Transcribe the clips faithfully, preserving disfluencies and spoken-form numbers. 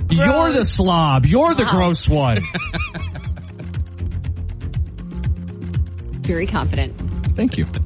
You're the slob. You're the wow. gross one. Very confident. Thank you.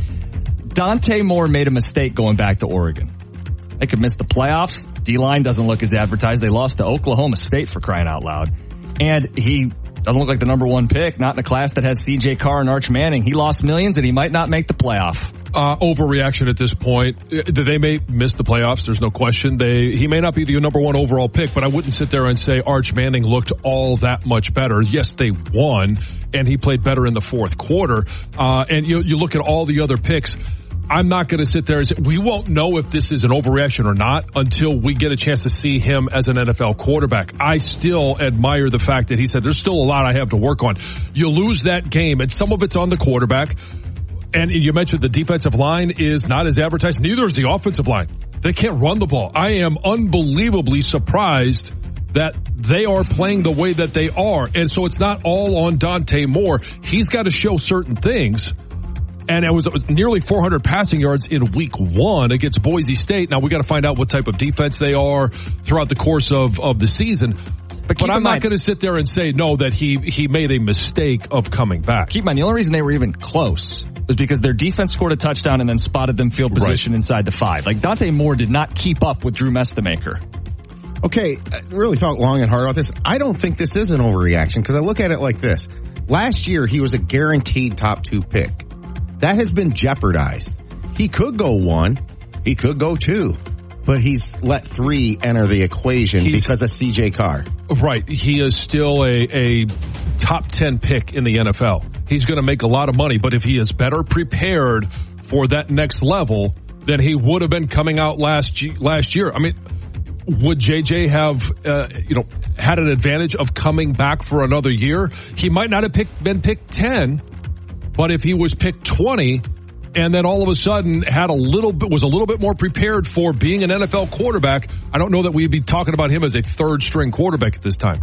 Dante Moore made a mistake going back to Oregon. They could miss the playoffs. D-line doesn't look as advertised. They lost to Oklahoma State, for crying out loud. And he doesn't look like the number one pick, not in a class that has C J Carr and Arch Manning. He lost millions, and he might not make the playoff. Uh, overreaction at this point. They may miss the playoffs. There's no question. They He may not be the number one overall pick, but I wouldn't sit there and say Arch Manning looked all that much better. Yes, they won, and he played better in the fourth quarter. Uh, and you, you look at all the other picks. I'm not going to sit there and say, we won't know if this is an overreaction or not until we get a chance to see him as an N F L quarterback. I still admire the fact that he said, there's still a lot I have to work on. You lose that game, and some of it's on the quarterback. And you mentioned the defensive line is not as advertised. Neither is the offensive line. They can't run the ball. I am unbelievably surprised that they are playing the way that they are. And so it's not all on Dante Moore. He's got to show certain things. And it was, it was nearly four hundred passing yards in week one against Boise State. Now we got to find out what type of defense they are throughout the course of, of the season. But, but I'm not going to sit there and say, no, that he, he made a mistake of coming back. Keep in mind, the only reason they were even close was because their defense scored a touchdown and then spotted them field position right. inside the five. Like, Dante Moore did not keep up with Drew Mestemaker. Okay, I really thought long and hard about this. I don't think this is an overreaction because I look at it like this. Last year, he was a guaranteed top two pick. That has been jeopardized. He could go one. He could go two. But he's let three enter the equation he's, because of C J Carr. Right. He is still a, a top ten pick in the N F L. He's going to make a lot of money, but if he is better prepared for that next level than he would have been coming out last last year. I mean, would J J have uh, you know had an advantage of coming back for another year? He might not have picked, been picked ten, but if he was picked twenty and then all of a sudden had a little bit was a little bit more prepared for being an N F L quarterback, I don't know that we'd be talking about him as a third string quarterback at this time.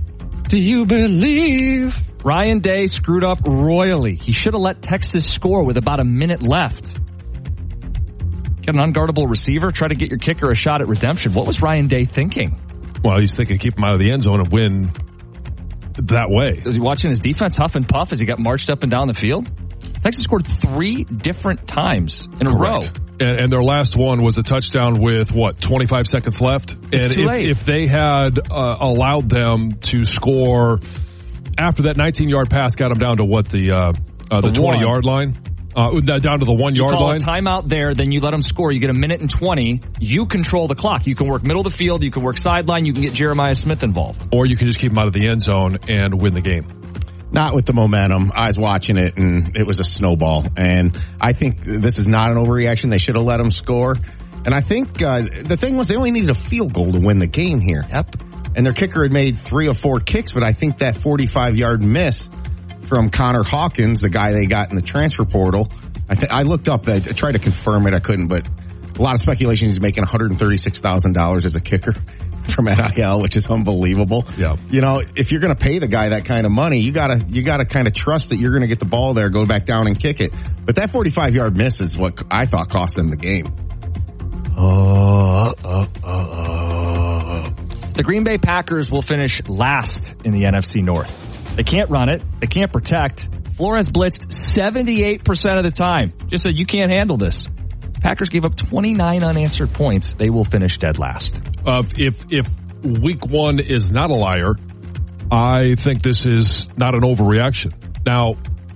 Do you believe? Ryan Day screwed up royally. He should have let Texas score with about a minute left. Get an unguardable receiver, try to get your kicker a shot at redemption. What was Ryan Day thinking? Well, he's thinking keep him out of the end zone and win that way. Was he watching his defense huff and puff as he got marched up and down the field? Texas scored three different times in a Correct. row. And, and their last one was a touchdown with, what, twenty-five seconds left? It's and too if, late. if they had uh, allowed them to score after that nineteen-yard pass got them down to, what, the uh, uh, the twenty-yard line? Uh, down to the one-yard line? You call a timeout there, then you let them score. You get a minute and twenty. You control the clock. You can work middle of the field. You can work sideline. You can get Jeremiah Smith involved. Or you can just keep him out of the end zone and win the game. Not with the momentum. I was watching it, and it was a snowball. And I think this is not an overreaction. They should have let him score. And I think uh, the thing was they only needed a field goal to win the game here. Yep. And their kicker had made three or four kicks, but I think that forty-five-yard miss from Connor Hawkins, the guy they got in the transfer portal, I, th- I looked up, I tried to confirm it, I couldn't, but a lot of speculation he's making one hundred thirty-six thousand dollars as a kicker from N I L, which is unbelievable. Yeah. You know, if you're going to pay the guy that kind of money, you gotta you gotta kind of trust that you're going to get the ball there, go back down and kick it. But that forty-five-yard miss is what I thought cost them the game. Uh, uh, uh, uh. The Green Bay Packers will finish last in the N F C North. They can't run it. They can't protect. Flores blitzed seventy-eight percent of the time. Just said, you can't handle this. Packers gave up twenty-nine unanswered points. They will finish dead last. Uh, if if week one is not a liar, I think this is not an overreaction. Now,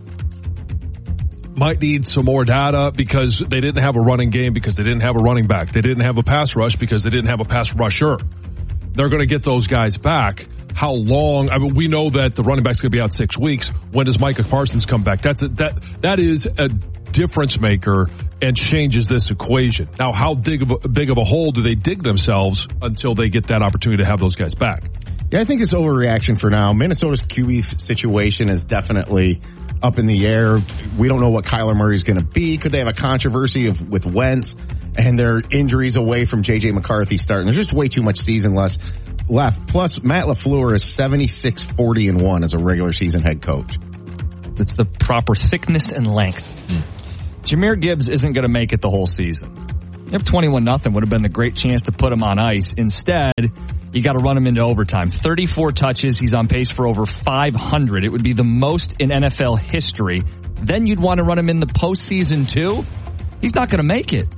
might need some more data because they didn't have a running game because they didn't have a running back. They didn't have a pass rush because they didn't have a pass rusher. They're going to get those guys back. How long? I mean, we know that the running back's going to be out six weeks. When does Micah Parsons come back? That's a, that that is a difference maker and changes this equation. Now, how big of a, big of a hole do they dig themselves until they get that opportunity to have those guys back? Yeah, I think it's overreaction for now. Minnesota's Q B situation is definitely up in the air. We don't know what Kyler Murray's going to be. Could they have a controversy of with Wentz and their injuries away from J J McCarthy starting? There's just way too much season left. Left. Plus, Matt LaFleur is seventy-six forty and one as a regular season head coach. It's the proper thickness and length. Mm. Jahmyr Gibbs isn't going to make it the whole season. If twenty-one nothing would have been the great chance to put him on ice. Instead, you got to run him into overtime. thirty-four touches. He's on pace for over five hundred. It would be the most in N F L history. Then you'd want to run him in the postseason too? He's not going to make it.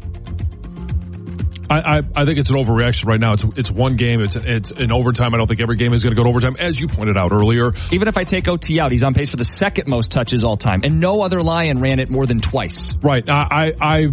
I, I, I think it's an overreaction right now. It's it's one game. It's it's in overtime. I don't think every game is going to go to overtime, as you pointed out earlier. Even if I take O T out, he's on pace for the second most touches all time, and no other Lion ran it more than twice. Right. I I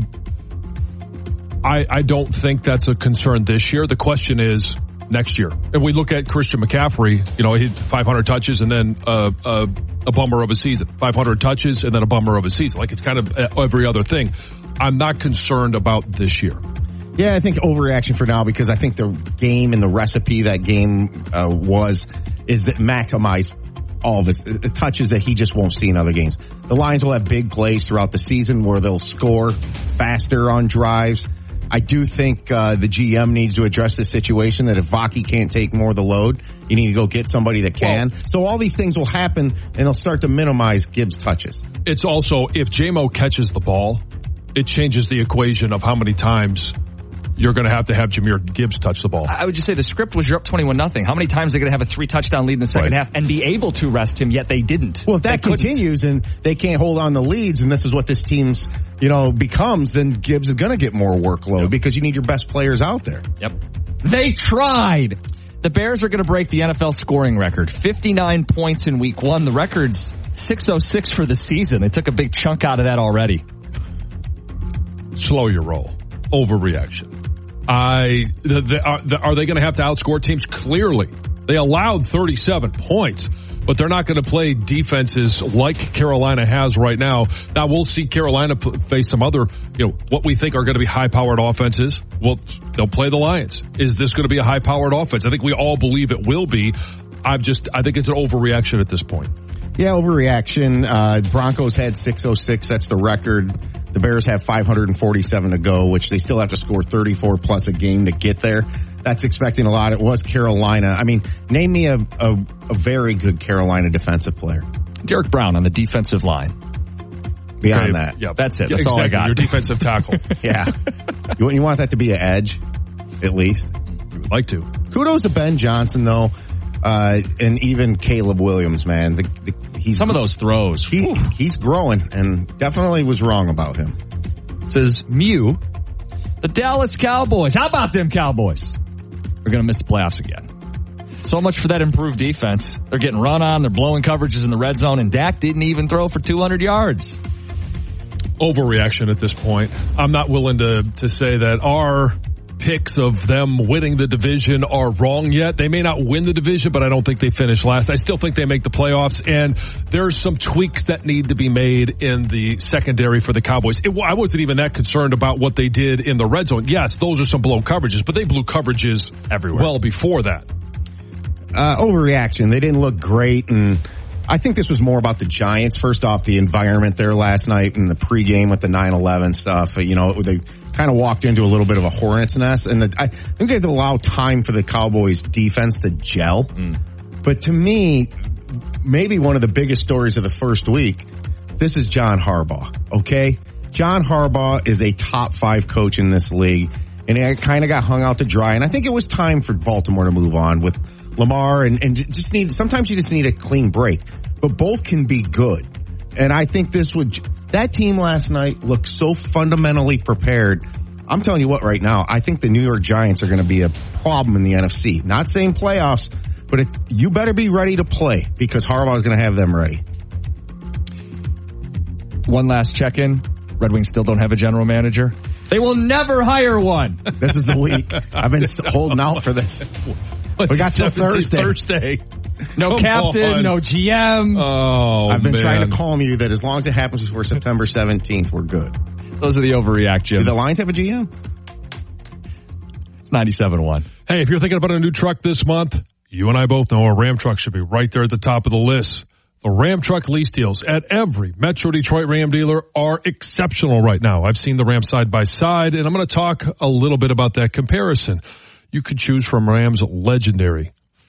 I, I don't think that's a concern this year. The question is next year. If we look at Christian McCaffrey, you know, he had five hundred touches and then uh, uh, a bummer of a season. five hundred touches and then a bummer of a season. Like it's kind of every other thing. I'm not concerned about this year. Yeah, I think overreaction for now because I think the game and the recipe that game uh, was is that maximize all of his the touches that he just won't see in other games. The Lions will have big plays throughout the season where they'll score faster on drives. I do think uh, the G M needs to address this situation that if Vaki can't take more of the load, you need to go get somebody that can. Well, so all these things will happen, and they'll start to minimize Gibbs' touches. It's also, if J-Mo catches the ball, it changes the equation of how many times you're going to have to have Jahmyr Gibbs touch the ball. I would just say the script was you're up twenty-one nothing. How many times are they going to have a three-touchdown lead in the second right. half and be able to rest him, yet they didn't? Well, if that they continues couldn't. and they can't hold on to leads, and this is what this team's, you know, becomes, then Gibbs is going to get more workload yep. because you need your best players out there. Yep. They tried. The Bears are going to break the N F L scoring record. fifty-nine points in week one. The record's six oh six for the season. They took a big chunk out of that already. Slow your roll. Overreaction. I the, the, are, the, are they going to have to outscore teams? Clearly. They allowed thirty-seven points, but they're not going to play defenses like Carolina has right now. Now, we'll see Carolina p- face some other, you know, what we think are going to be high-powered offenses. Well, they'll play the Lions. Is this going to be a high-powered offense? I think we all believe it will be. I'm just, I think it's an overreaction at this point. Yeah, overreaction. Uh, Broncos had six oh six. That's the record. The Bears have five hundred forty-seven to go, which they still have to score thirty-four plus a game to get there. That's expecting a lot. It was Carolina. I mean, name me a, a, a very good Carolina defensive player. Derek Brown on the defensive line. Beyond okay, that. Yeah, that's it. Yeah, that's exactly. all I got. Your defensive tackle. yeah. You, you want that to be an edge, at least. You would like to. Kudos to Ben Johnson, though. Uh, and even Caleb Williams, man. The, the, he's, Some of those throws. He, he's growing and definitely was wrong about him. It says Mew. The Dallas Cowboys. How about them Cowboys? They're going to miss the playoffs again. So much for that improved defense. They're getting run on. They're blowing coverages in the red zone, and Dak didn't even throw for two hundred yards. Overreaction at this point. I'm not willing to, to say that our picks of them winning the division are wrong yet. They may not win the division, but I don't think they finish last. I still think they make the playoffs, and there's some tweaks that need to be made in the secondary for the Cowboys. It, I wasn't even that concerned about what they did in the red zone. Yes, those are some blown coverages, but they blew coverages everywhere well before that. Uh, overreaction. They didn't look great, and I think this was more about the Giants. First off, the environment there last night and the pregame with the nine eleven stuff. You know, they kind of walked into a little bit of a hornet's nest, and the, I think they had to allow time for the Cowboys defense to gel. Mm. But to me, maybe one of the biggest stories of the first week, this is John Harbaugh, okay? John Harbaugh is a top five coach in this league, and it kind of got hung out to dry, and I think it was time for Baltimore to move on with Lamar, and, and just need, sometimes you just need a clean break, but both can be good. And I think this would, that team last night looked so fundamentally prepared. I'm telling you what right now, I think the New York Giants are going to be a problem in the N F C. Not saying playoffs, but it, you better be ready to play because Harbaugh is going to have them ready. One last check-in. Red Wings still don't have a general manager. They will never hire one. This is the week. I've been holding out for this. We got till Thursday. Thursday. No Come captain, on. no G M. Oh, I've been man. trying to calm you that as long as it happens before September seventeenth, we're good. Those are the overreact, Jim. Do the Lions have a G M? It's ninety-seven one. Hey, if you're thinking about a new truck this month, you and I both know a Ram truck should be right there at the top of the list. The Ram truck lease deals at every Metro Detroit Ram dealer are exceptional right now. I've seen the Ram side by side, and I'm going to talk a little bit about that comparison. You could choose from Ram's legendary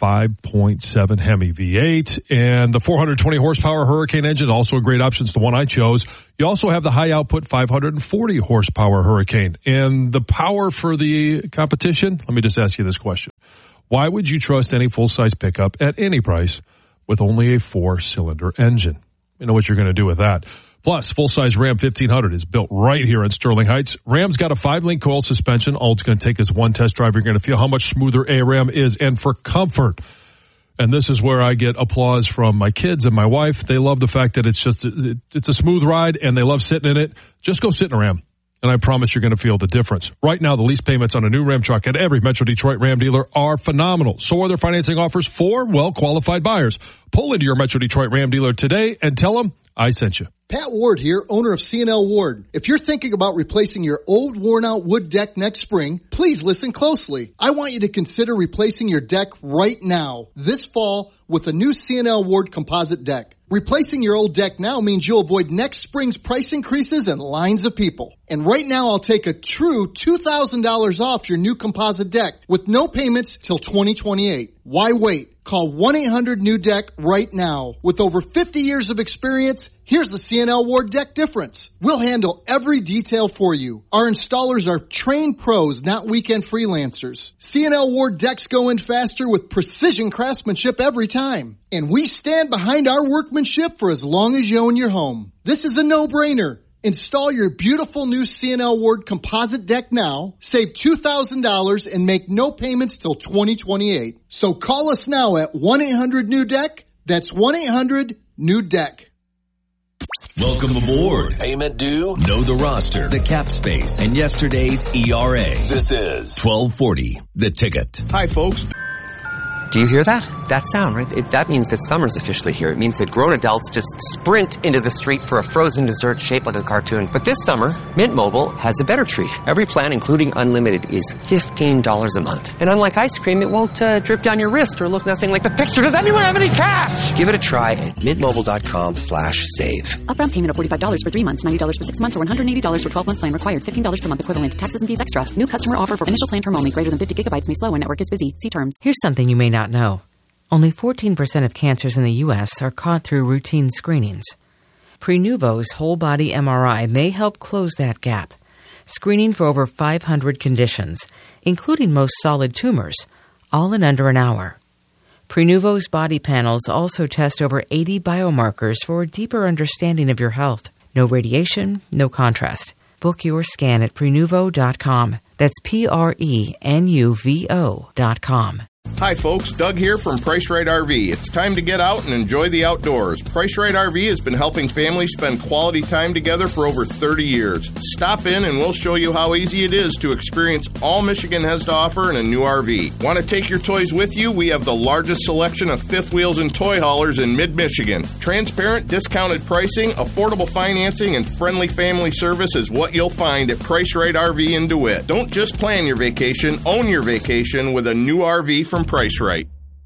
five point seven Hemi V eight. And the four hundred twenty horsepower Hurricane engine, also a great option. It's the one I chose. You also have the high output five hundred forty horsepower Hurricane. And the power for the competition, let me just ask you this question. Why would you trust any full-size pickup at any price with only a four-cylinder engine? You know what you're going to do with that. Plus, full-size Ram fifteen hundred is built right here in Sterling Heights. Ram's got a five-link coil suspension. All it's going to take is one test drive. You're going to feel how much smoother a Ram is. And for comfort, and this is where I get applause from my kids and my wife. They love the fact that it's just it's a smooth ride, and they love sitting in it. Just go sit in a Ram, and I promise you're going to feel the difference. Right now, the lease payments on a new Ram truck at every Metro Detroit Ram dealer are phenomenal. So are their financing offers for well-qualified buyers. Pull into your Metro Detroit Ram dealer today and tell them I sent you. Pat Ward here, owner of C and L Ward. If you're thinking about replacing your old worn-out wood deck next spring, please listen closely. I want you to consider replacing your deck right now, this fall, with a new C and L Ward composite deck. Replacing your old deck now means you'll avoid next spring's price increases and lines of people. And right now, I'll take a true two thousand dollars off your new composite deck with no payments till twenty twenty-eight. Why wait? Call one eight hundred new deck right now. With over fifty years of experience, here's the C and L Ward deck difference. We'll handle every detail for you. Our installers are trained pros, not weekend freelancers. C and L Ward decks go in faster with precision craftsmanship every time. And we stand behind our workmanship for as long as you own your home. This is a no-brainer. Install your beautiful new C and L Ward composite deck now, save two thousand dollars, and make no payments till twenty twenty-eight. So call us now at one eight hundred new deck. That's one eight hundred new deck. Welcome aboard. Payment due. Know the roster, the cap space, and yesterday's E R A. This is twelve forty, The Ticket. Hi, folks. Do you hear that? That sound, right? It, that means that summer's officially here. It means that grown adults just sprint into the street for a frozen dessert shaped like a cartoon. But this summer, Mint Mobile has a better treat. Every plan, including unlimited, is fifteen dollars a month. And unlike ice cream, it won't uh, drip down your wrist or look nothing like the picture. Does anyone have any cash? Give it a try at mintmobile.com slash save. Upfront payment of forty-five dollars for three months, ninety dollars for six months, or one hundred eighty dollars for twelve-month plan required. fifteen dollars per month equivalent. Taxes and fees extra. New customer offer for initial plan term only. Greater than fifty gigabytes may slow when network is busy. See terms. Here's something you may not know. Only fourteen percent of cancers in the U S are caught through routine screenings. Prenuvo's whole-body M R I may help close that gap, screening for over five hundred conditions, including most solid tumors, all in under an hour. Prenuvo's body panels also test over eighty biomarkers for a deeper understanding of your health. No radiation, no contrast. Book your scan at prenuvo dot com. That's P R E N U V O dot com. Hi folks, Doug here from Price Right R V. It's time to get out and enjoy the outdoors. Price Right R V has been helping families spend quality time together for over thirty years. Stop in and we'll show you how easy it is to experience all Michigan has to offer in a new R V. Want to take your toys with you? We have the largest selection of fifth wheels and toy haulers in mid-Michigan. Transparent, discounted pricing, affordable financing, and friendly family service is what you'll find at Price Right R V in DeWitt. Don't just plan your vacation, own your vacation with a new R V from Price Right.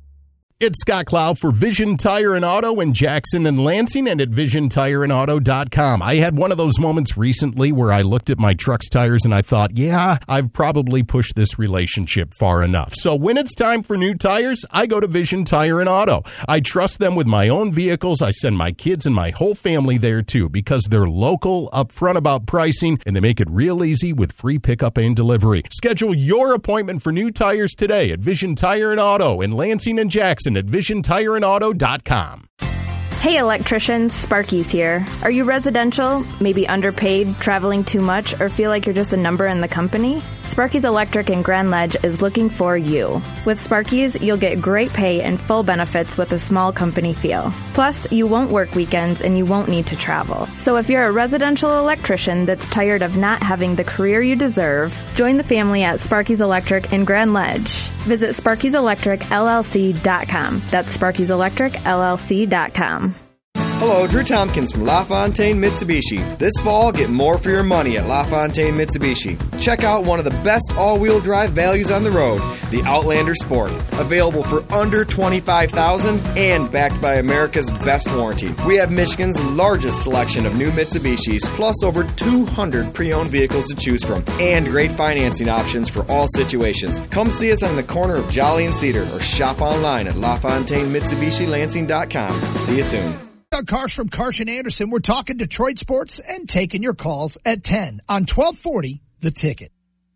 It's Scott Cloud for Vision Tire and Auto in Jackson and Lansing and at vision tire and auto dot com. I had one of those moments recently where I looked at my truck's tires and I thought, yeah, I've probably pushed this relationship far enough. So when it's time for new tires, I go to Vision Tire and Auto. I trust them with my own vehicles. I send my kids and my whole family there too because they're local, upfront about pricing, and they make it real easy with free pickup and delivery. Schedule your appointment for new tires today at Vision Tire and Auto in Lansing and Jackson at vision tire and auto dot com. Hey electricians, Sparky's here. Are you residential, maybe underpaid, traveling too much, or feel like you're just a number in the company? Sparky's Electric in Grand Ledge is looking for you. With Sparky's, you'll get great pay and full benefits with a small company feel. Plus, you won't work weekends and you won't need to travel. So if you're a residential electrician that's tired of not having the career you deserve, join the family at Sparky's Electric in Grand Ledge. Visit sparkys electric L L C dot com. That's sparkys electric L L C dot com. Hello, Drew Tompkins from LaFontaine Mitsubishi. This fall, get more for your money at LaFontaine Mitsubishi. Check out one of the best all-wheel drive values on the road, the Outlander Sport. Available for under twenty-five thousand dollars and backed by America's best warranty. We have Michigan's largest selection of new Mitsubishis, plus over two hundred pre-owned vehicles to choose from, and great financing options for all situations. Come see us on the corner of Jolly and Cedar, or shop online at La Fontaine Mitsubishi Lansing dot com. See you soon. Cars from Carson Anderson. We're talking Detroit sports and taking your calls at ten on twelve forty The Ticket.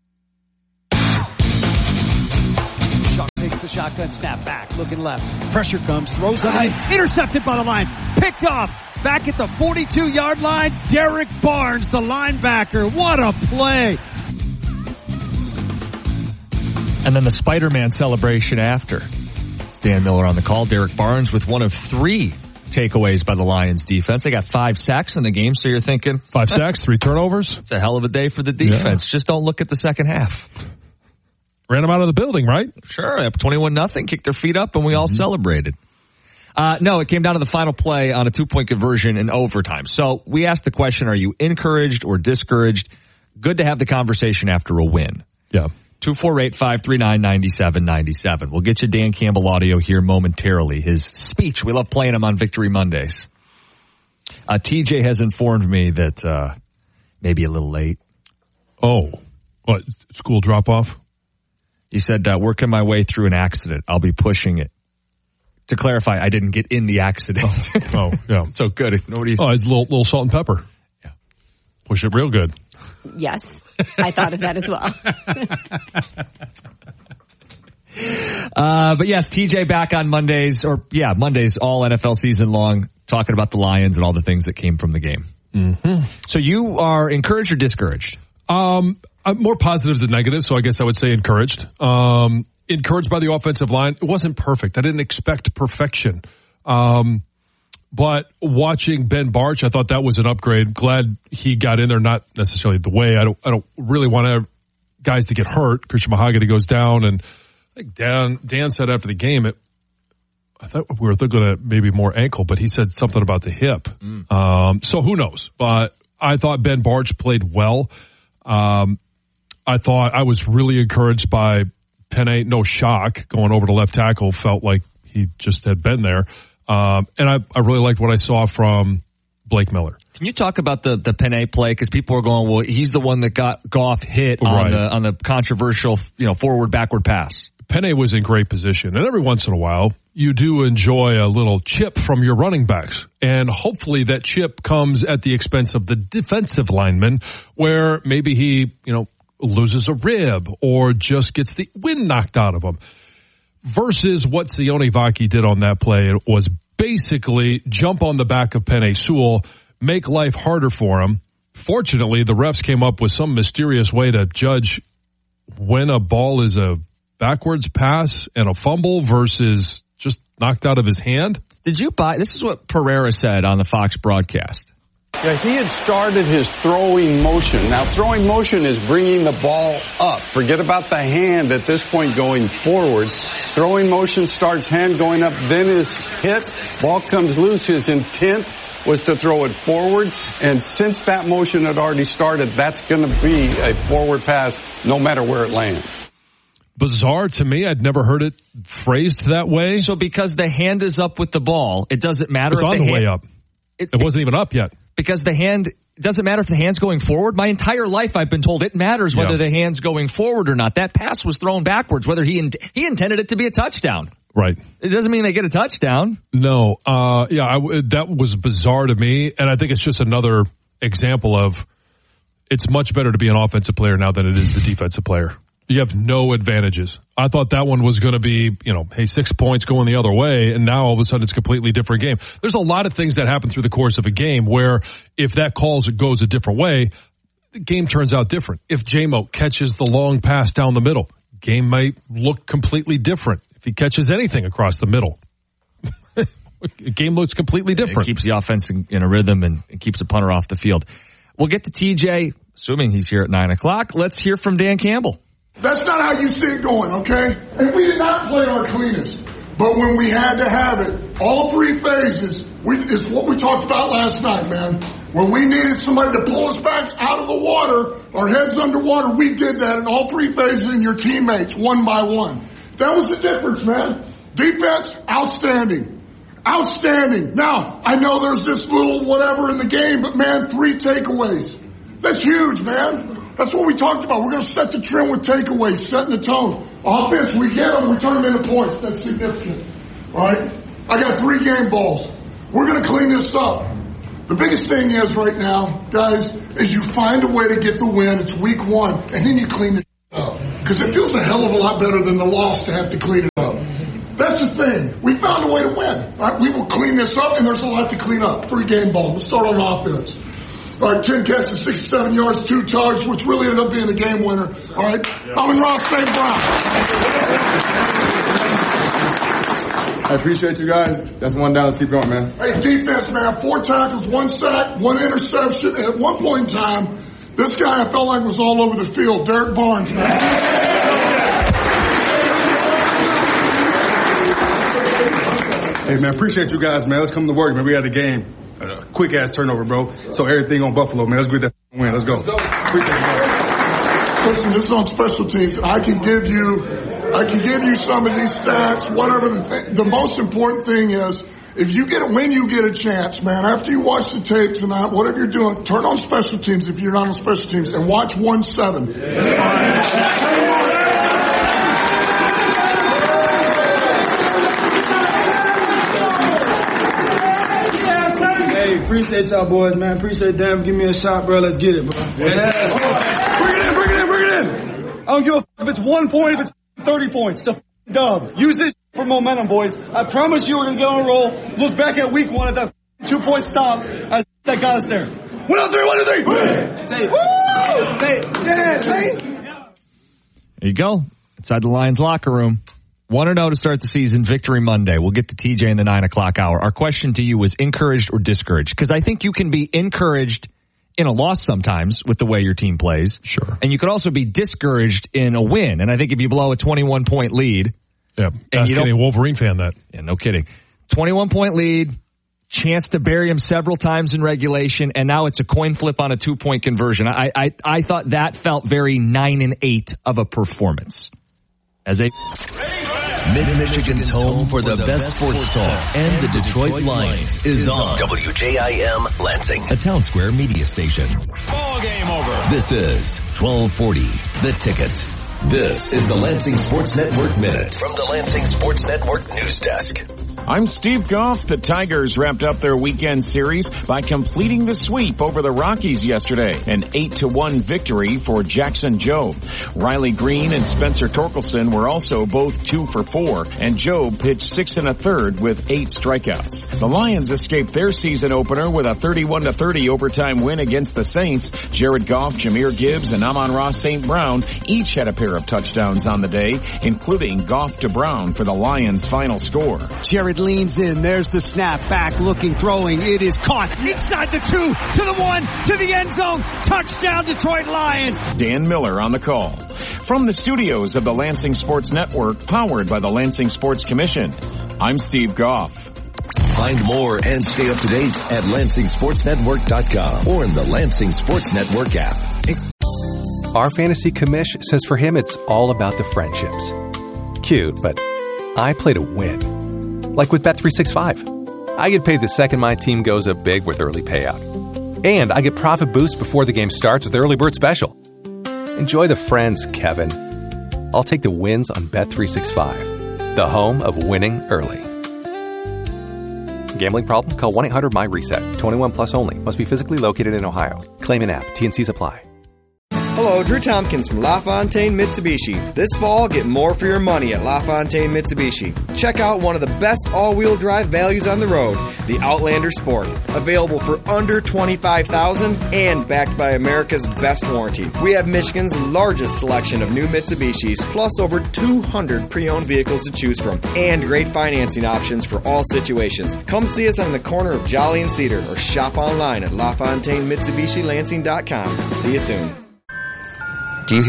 Sharp takes the shotgun snap back, looking left. Pressure comes, throws on nice. Intercepted by the line. Picked off. Back at the forty-two-yard line, Derek Barnes, the linebacker. What a play. And then the Spider-Man celebration after. It's Dan Miller on the call. Derek Barnes with one of three takeaways by the Lions defense. They got five sacks in the game, so you're thinking five sacks, three turnovers. It's a hell of a day for the defense. Yeah. Just don't look at the second half. Ran them out of the building, right? Sure. Up twenty-one nothing, kicked their feet up, and we all mm-hmm. celebrated. Uh, no, it came down to the final play on a two-point conversion in overtime. So we asked the question, are you encouraged or discouraged? Good to have the conversation after a win. Yeah. two four eight, five three nine, nine seven nine seven. We'll get you Dan Campbell audio here momentarily. His speech, we love playing him on Victory Mondays. Uh, T J has informed me that uh, maybe a little late. Oh, what, school drop-off? He said, uh, working my way through an accident. I'll be pushing it. To clarify, I didn't get in the accident. Oh, oh yeah. So good. Nobody... Oh, it's a little, little salt and pepper. Yeah. Push it real good. Yes. I thought of that as well. uh, but yes, T J back on Mondays, or yeah, Mondays all N F L season long, talking about the Lions and all the things that came from the game. Mm-hmm. So you are encouraged or discouraged? Um, I'm more positives than negatives, so I guess I would say encouraged. Um, encouraged by the offensive line. It wasn't perfect. I didn't expect perfection. Um, But watching Ben Barch, I thought that was an upgrade. Glad he got in there, not necessarily the way. I don't I don't really want to, guys to get hurt. Christian Mahogany goes down, and I think Dan, Dan said after the game, it, I thought we were looking at maybe more ankle, but he said something about the hip. Mm. Um, so who knows? But I thought Ben Barch played well. Um, I thought I was really encouraged by Penei. No shock going over to left tackle. Felt like he just had been there. Um, and I, I really liked what I saw from Blake Miller. Can you talk about the, the Penei play? Because people are going, well, he's the one that got Goff hit on right. the on the controversial, you know, forward backward pass. Penei was in great position, and every once in a while, you do enjoy a little chip from your running backs, and hopefully that chip comes at the expense of the defensive lineman, where maybe he, you know, loses a rib or just gets the wind knocked out of him. Versus what Sione Vaki did on that play, it was basically jump on the back of Penei Sewell, make life harder for him. Fortunately, the refs came up with some mysterious way to judge when a ball is a backwards pass and a fumble versus just knocked out of his hand. Did you buy, this is what Pereira said on the Fox broadcast. Yeah, he had started his throwing motion. Now, throwing motion is bringing the ball up. Forget about the hand at this point going forward. Throwing motion starts hand going up, then is hit. Ball comes loose. His intent was to throw it forward. And since that motion had already started, that's going to be a forward pass no matter where it lands. Bizarre to me. I'd never heard it phrased that way. So because the hand is up with the ball, it doesn't matter it's if on the, the hand, way up. It, it wasn't even up yet. Because the hand, it doesn't matter if the hand's going forward. My entire life I've been told it matters whether yeah. the hand's going forward or not. That pass was thrown backwards, whether he in, he intended it to be a touchdown. Right. It doesn't mean they get a touchdown. No. Uh, yeah, I, that was bizarre to me, and I think it's just another example of it's much better to be an offensive player now than it is the defensive player. You have no advantages. I thought that one was going to be, you know, hey, six points going the other way, and now all of a sudden it's a completely different game. There's a lot of things that happen through the course of a game where if that calls it goes a different way, the game turns out different. If J-Mo catches the long pass down the middle, game might look completely different. If he catches anything across the middle, the game looks completely different. It keeps the offense in, in a rhythm and it keeps the punter off the field. We'll get to T J, assuming he's here at nine o'clock. Let's hear from Dan Campbell. That's not how you see it going, okay? And we did not play our cleanest. But when we had to have it, all three phases, We, it's what we talked about last night, man. When we needed somebody to pull us back out of the water, our heads underwater, we did that in all three phases and your teammates, one by one. That was the difference, man. Defense, outstanding. Outstanding. Now, I know there's this little whatever in the game, but man, three takeaways. That's huge, man. That's what we talked about. We're going to set the trend with takeaways, setting the tone. Offense, we get them, we turn them into points. That's significant. All right? I got three game balls. We're going to clean this up. The biggest thing is right now, guys, is you find a way to get the win. It's week one, and then you clean it up. Because it feels a hell of a lot better than the loss to have to clean it up. That's the thing. We found a way to win. All right? We will clean this up, and there's a lot to clean up. Three game balls. Let's start on offense. All right, ten catches, sixty-seven yards, two tugs, which really ended up being a game winner. All right? Amon-Ra Saint Brown. I appreciate you guys. That's one down. Let's keep going, man. Hey, defense, man. Four tackles, one sack, one interception. And at one point in time, this guy I felt like was all over the field. Derek Barnes, man. Hey, man, appreciate you guys, man. Let's come to work, man. We had a game. A quick-ass turnover, bro. So everything on Buffalo, man. Let's get that win. Let's go. Appreciate it, man. Listen, this is on special teams. I can give you... I can give you some of these stats, whatever. The, th- the most important thing is, if you get, when you get a chance, man, after you watch the tape tonight, whatever you're doing, turn on special teams if you're not on special teams, and watch one seven. Hey, appreciate y'all boys, man. Appreciate them. Give me a shot, bro. Let's get it, bro. Yeah. Bring it in, bring it in, bring it in. I don't give a f- if it's one point, if it's thirty points. It's a f- dub. Use this for momentum, boys. I promise you we're going to get on a roll. Look back at week one at that f- two-point stop. That got us there. One, two, three, one, two, three. Say it. Woo! Say it. Yeah, say it. There you go. Inside the Lions locker room. one and oh to start the season. Victory Monday. We'll get to T J in the nine o'clock hour. Our question to you was encouraged or discouraged? Because I think you can be encouraged in a loss sometimes with the way your team plays. Sure. And you could also be discouraged in a win. And I think if you blow a twenty-one point lead. Yeah, and you don't, a Wolverine fan that. Yeah, no kidding. twenty-one point lead, chance to bury him several times in regulation, and now it's a coin flip on a two-point conversion. I, I, I thought that felt very nine and eight of a performance. As a Mid-Michigan's home for the best sports talk and the Detroit Lions is on W J I M Lansing, a Town Square media station. Ball game over. This is twelve forty, The Ticket. This is the Lansing Sports Network Minute from the Lansing Sports Network News Desk. I'm Steve Goff. The Tigers wrapped up their weekend series by completing the sweep over the Rockies yesterday. An eight to one victory for Jackson Jobe. Riley Green and Spencer Torkelson were also both two for four, and Jobe pitched six and a third with eight strikeouts. The Lions escaped their season opener with a thirty-one to thirty overtime win against the Saints. Jared Goff, Jahmyr Gibbs, and Amon-Ra Saint Brown each had a pair of touchdowns on the day, including Goff to Brown for the Lions' final score. Jared leans in. There's the snap. Back looking, throwing. It is caught inside the two, to the one, to the end zone. Touchdown, Detroit Lions. Dan Miller on the call. From the studios of the Lansing Sports Network, powered by the Lansing Sports Commission, I'm Steve Goff. Find more and stay up to date at Lansing Sports Network dot com or in the Lansing Sports Network app. Our fantasy commish says for him it's all about the friendships. Cute, but I play to win. Like with Bet three sixty-five. I get paid the second my team goes up big with early payout. And I get profit boost before the game starts with Early Bird Special. Enjoy the friends, Kevin. I'll take the wins on Bet three sixty-five, the home of winning early. Gambling problem? Call one eight hundred M Y reset. twenty-one plus only. Must be physically located in Ohio. Claim in app. T N Cs apply. Hello, Drew Tompkins from LaFontaine Mitsubishi. This fall, get more for your money at LaFontaine Mitsubishi. Check out one of the best all-wheel drive values on the road, the Outlander Sport. Available for under twenty-five thousand dollars and backed by America's best warranty. We have Michigan's largest selection of new Mitsubishis, plus over two hundred pre-owned vehicles to choose from, and great financing options for all situations. Come see us on the corner of Jolly and Cedar, or shop online at La Fontaine Mitsubishi Lansing dot com. See you soon. Do you hear that?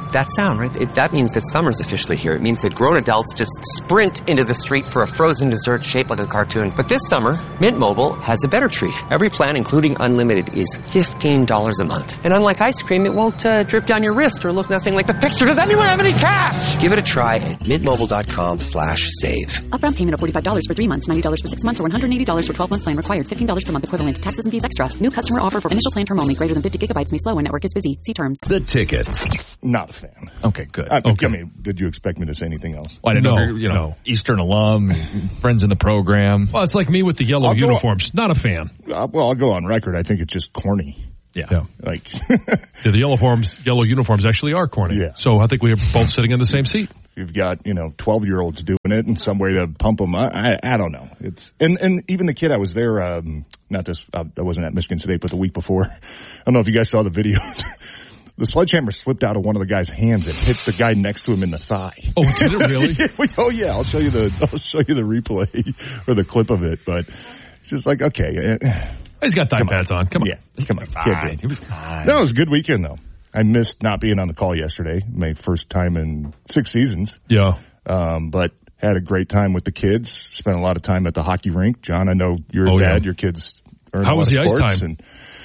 that sound, right? It, that means that summer's officially here. It means that grown adults just sprint into the street for a frozen dessert shaped like a cartoon. But this summer, Mint Mobile has a better treat. Every plan, including unlimited, is fifteen dollars a month. And unlike ice cream, it won't uh, drip down your wrist or look nothing like the picture. Does anyone have any cash? Give it a try at mintmobile.com slash save. Upfront payment of forty-five dollars for three months, ninety dollars for six months, or one hundred eighty dollars for twelve-month plan required. fifteen dollars per month equivalent to taxes and fees extra. New customer offer for initial plan term only. Greater than fifty gigabytes may slow when network is busy. See terms. The Ticket. Not a fan. Okay, good. I, okay. I mean, did you expect me to say anything else? Well, I didn't No, know if you're, you know, no. Eastern alum, friends in the program. Well, it's like me with the yellow I'll go- uniforms. Not a fan. Uh, well, I'll go on record. I think it's just corny. Yeah. Yeah. Like, Yeah, the yellow forms, yellow uniforms actually are corny. Yeah. So I think we are both sitting in the same seat. you've got, you know, twelve-year-olds doing it in some way to pump them. I, I, I don't know. It's and, and even the kid I was there, um, not this, I wasn't at Michigan State, but the week before. I don't know if you guys saw the video. The sledgehammer slipped out of one of the guy's hands and hit the guy next to him in the thigh. Oh, did it really? Oh yeah, I'll show you the I'll show you the replay or the clip of it. But it's just like, okay, he's got thigh pads on. Come on, yeah, come on, fine. He was fine. That was a good weekend though. I missed not being on the call yesterday. My first time in six seasons. Yeah, um, but had a great time with the kids. Spent a lot of time at the hockey rink. John, I know you're a oh, dad. Yeah. Your kids earn How a lot was of the ice sports time? And,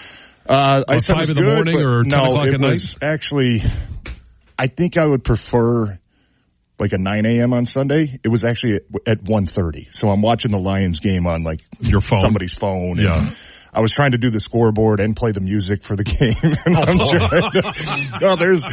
Uh, About ice time five was in the good, morning but or ten no, o'clock it at was night? actually, I think I would prefer like a nine a.m. on Sunday. It was actually at, at one thirty. So I'm watching the Lions game on like your phone, somebody's phone. Yeah. And I was trying to do the scoreboard and play the music for the game. And I'm trying to, oh, there's,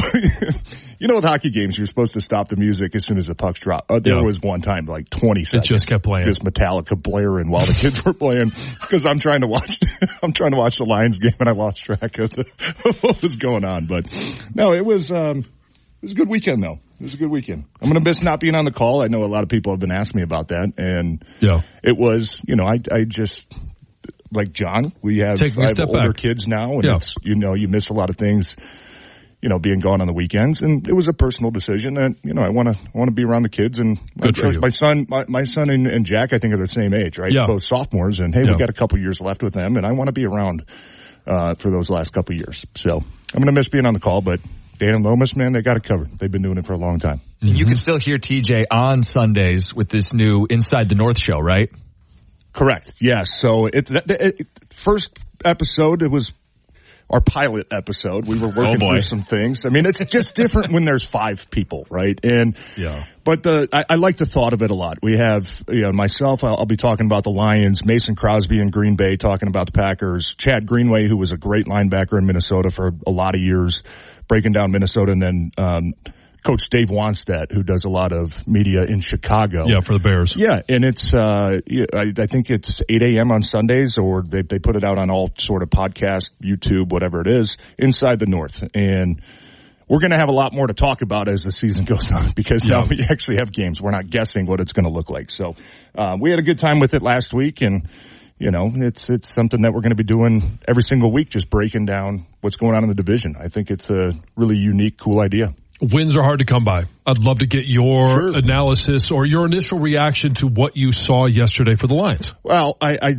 you know, with hockey games, you're supposed to stop the music as soon as the pucks drop. Uh, there Yeah. was one time like twenty seconds. It just kept playing. Just Metallica blaring while the kids were playing because I'm trying to watch, I'm trying to watch the Lions game and I lost track of, the, of what was going on. But no, it was, um, it was a good weekend though. It was a good weekend. I'm going to miss not being on the call. I know a lot of people have been asking me about that. And yeah, it was, you know, I, I just, like John, we have, Taking a I have step older back. kids now, and Yeah. it's, you know, you miss a lot of things, you know, being gone on the weekends, and it was a personal decision that, you know, I want to, I want to be around the kids, and Good my, for you. my son, my, my son and, and Jack, I think are the same age, right? Yeah. Both sophomores, and hey, Yeah. we got a couple years left with them, and I want to be around, uh, for those last couple years. So I'm going to miss being on the call, but Dan and Lomas, man, they got it covered. They've been doing it for a long time. And you can still hear T J on Sundays with this new Inside the North show, right? Correct. Yes. So it, it, it first episode, it was our pilot episode. We were working Oh, boy. through some things. I mean, it's just different when there's five people, right? And yeah. But the I, I like the thought of it a lot. We have, you know, myself. I'll, I'll be talking about the Lions. Mason Crosby in Green Bay talking about the Packers. Chad Greenway, who was a great linebacker in Minnesota for a lot of years, breaking down Minnesota, and then um, Coach Dave Wanstedt, who does a lot of media in Chicago. Yeah, for the Bears. Yeah, and it's uh, yeah, I, I think it's eight a.m. on Sundays, or they they put it out on all sort of podcast, YouTube, whatever it is, Inside the North. And we're going to have a lot more to talk about as the season goes on, because now Yeah. we actually have games. We're not guessing what it's going to look like. So uh, we had a good time with it last week, and you know, it's it's something that we're going to be doing every single week, just breaking down what's going on in the division. I think it's a really unique, cool idea. Wins are hard to come by. I'd love to get your Sure. analysis or your initial reaction to what you saw yesterday for the Lions. Well, I, I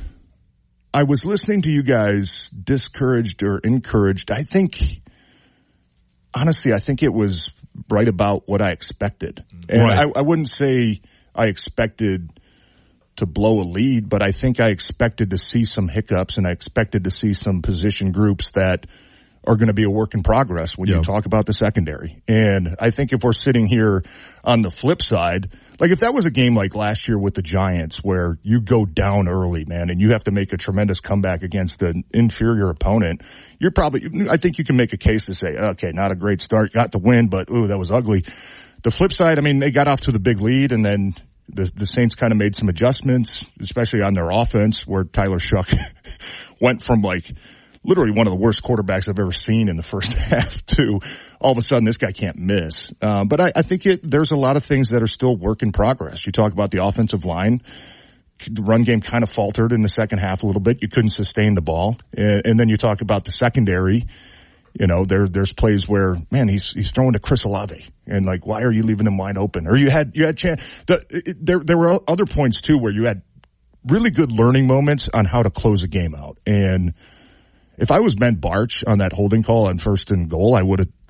I was listening to you guys, discouraged or encouraged. I think, honestly, I think it was right about what I expected. And Right. I, I wouldn't say I expected to blow a lead, but I think I expected to see some hiccups, and I expected to see some position groups that are going to be a work in progress when Yeah. you talk about the secondary. And I think if we're sitting here on the flip side, like if that was a game like last year with the Giants where you go down early, man, and you have to make a tremendous comeback against an inferior opponent, you're probably, I think you can make a case to say, okay, not a great start, got the win, but ooh, that was ugly. The flip side, I mean, they got off to the big lead, and then the, the Saints kind of made some adjustments, especially on their offense, where Tyler Shuck went from like literally one of the worst quarterbacks I've ever seen in the first half to all of a sudden this guy can't miss. Uh, but I, I think it, there's a lot of things that are still work in progress. You talk about the offensive line. The run game kind of faltered in the second half a little bit. You couldn't sustain the ball. And, and then you talk about the secondary. You know, there, there's plays where, man, he's, he's throwing to Chris Olave, and like, why are you leaving him wide open? Or you had, you had chance. The, it, there, there were other points too where you had really good learning moments on how to close a game out. And if I was Ben Barch on that holding call on first and goal, I would have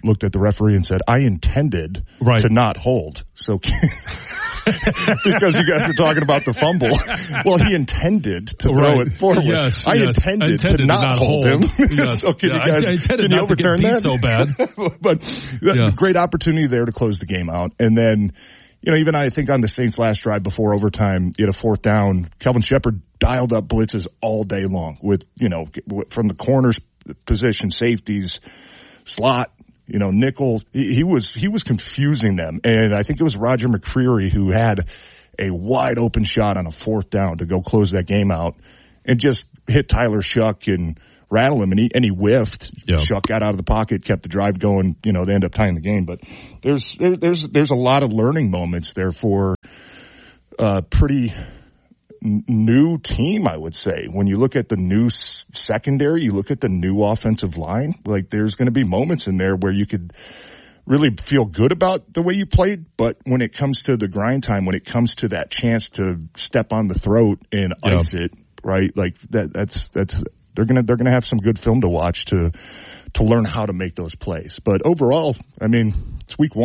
looked at the referee and said, I intended right. to not hold. So because you guys were talking about the fumble. Well, he intended to throw right. it forward. Yes, I, yes. intended I intended to not, to not hold, hold him. Yes. So can yeah, you guys I, I intended can not you overturn to get beat that? so bad. But yeah. great opportunity there to close the game out. And then, you know, even I think on the Saints' last drive before overtime, you had a fourth down. Kelvin Shepherd dialed up blitzes all day long with, you know, from the corners position, safeties, slot, you know, nickel. He, he was he was confusing them. And I think it was Roger McCreary who had a wide open shot on a fourth down to go close that game out and just hit Tyler Shuck and rattle him, and he and he whiffed. Yeah. Shuck got out of the pocket, kept the drive going. You know, they end up tying the game. But there's there, there's there's a lot of learning moments there for a pretty n- new team, I would say. When you look at the new s- secondary, you look at the new offensive line. Like there's going to be moments in there where you could really feel good about the way you played, but when it comes to the grind time, when it comes to that chance to step on the throat and Yeah. ice it, right? Like that that's that's. They're gonna they're gonna have some good film to watch to to learn how to make those plays. But overall, I mean, it's week one.